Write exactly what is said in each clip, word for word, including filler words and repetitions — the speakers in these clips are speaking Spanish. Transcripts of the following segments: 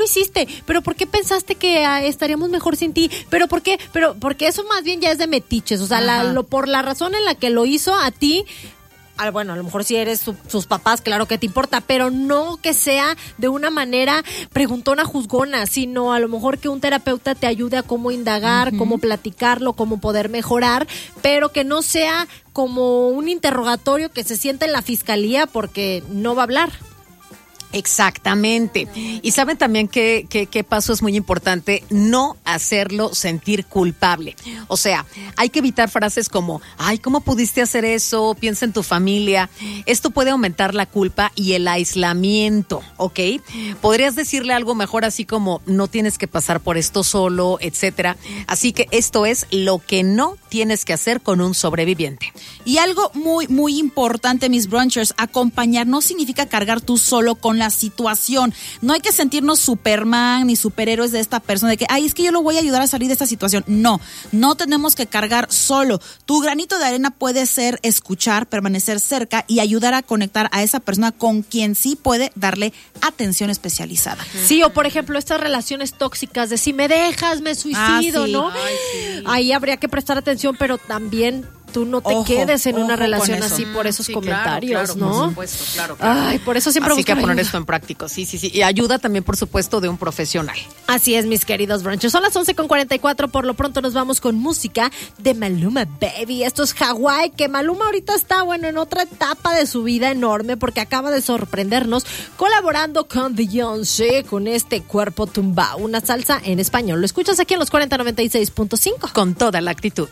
hiciste? ¿Pero por qué pensaste que ah, estaríamos mejor sin ti? ¿Pero por qué? Pero porque eso más bien ya es de metiches, o sea, la, lo, por la razón en la que lo hizo a ti. Bueno, a lo mejor si eres su, sus papás, claro que te importa, pero no que sea de una manera preguntona, juzgona, sino a lo mejor que un terapeuta te ayude a cómo indagar, uh-huh. cómo platicarlo, cómo poder mejorar, pero que no sea como un interrogatorio que se sienta en la fiscalía porque no va a hablar. Exactamente. Y saben también que, que, que paso es muy importante, no hacerlo sentir culpable. O sea, hay que evitar frases como, ay, ¿cómo pudiste hacer eso? Piensa en tu familia. Esto puede aumentar la culpa y el aislamiento, ¿ok? Podrías decirle algo mejor así como, no tienes que pasar por esto solo, etcétera. Así que esto es lo que no tienes que hacer con un sobreviviente. Y algo muy, muy importante, mis brunchers, acompañar no significa cargar tú solo con la situación. No hay que sentirnos Superman ni superhéroes de esta persona, de que, ay, es que yo lo voy a ayudar a salir de esta situación. No, no tenemos que cargar solo. Tu granito de arena puede ser escuchar, permanecer cerca y ayudar a conectar a esa persona con quien sí puede darle atención especializada. Sí, o por ejemplo, estas relaciones tóxicas de si me dejas, me suicido, ah, sí. ¿no? Ay, sí. Ahí habría que prestar atención, pero también tú no te ojo, quedes en una relación así por esos sí, comentarios, claro, claro, ¿no? Por supuesto, claro, claro. Ay, por eso siempre Así que a poner ayuda. esto en práctico, sí, sí, sí. Y ayuda también, por supuesto, de un profesional. Así es, mis queridos brunchers. Son las once con cuarenta y cuatro, por lo pronto nos vamos con música de Maluma Baby. Esto es Hawái, que Maluma ahorita está, bueno, en otra etapa de su vida enorme, porque acaba de sorprendernos colaborando con Beyoncé, con este Cuerpo Tumbao, una salsa en español. Lo escuchas aquí en los cuarenta noventa y seis punto cinco. Con toda la actitud.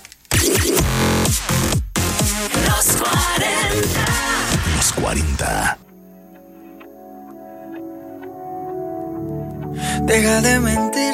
Los cuarenta. Los cuarenta. Deja de mentir